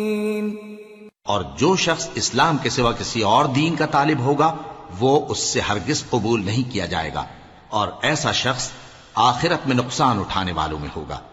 और जो शख्स इस्लाम के सिवा किसी और दीन का तालिब होगा वो उससे हरगिज कबूल नहीं किया जाएगा और ऐसा शख्स आखिरत में नुकसान उठाने वालों में होगा।